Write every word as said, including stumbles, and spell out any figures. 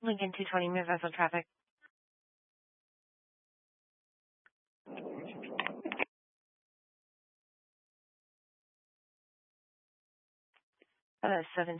Lincoln two twenty, move vessel traffic. Uh, seven